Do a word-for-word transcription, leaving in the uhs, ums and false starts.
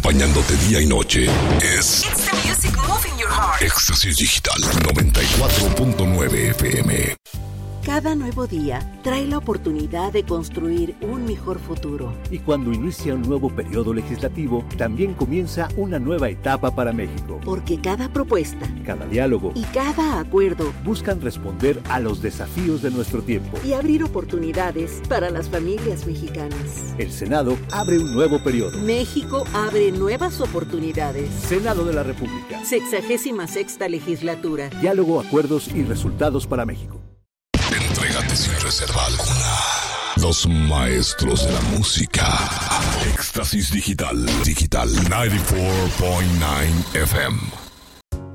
acompañándote día y noche. Es It's the music moving your heart. Éxtasis Digital noventa y cuatro punto nueve F M. Cada nuevo día trae la oportunidad de construir un mejor futuro. Y cuando inicia un nuevo periodo legislativo, también comienza una nueva etapa para México. Porque cada propuesta, cada diálogo y cada acuerdo buscan responder a los desafíos de nuestro tiempo y abrir oportunidades para las familias mexicanas. El Senado abre un nuevo periodo. México abre nuevas oportunidades. Senado de la República. Sexagésima sexta legislatura. Diálogo, acuerdos y resultados para México. Entrégate sin reserva alguna. Los maestros de la música. Éxtasis Digital. Digital noventa y cuatro punto nueve F M.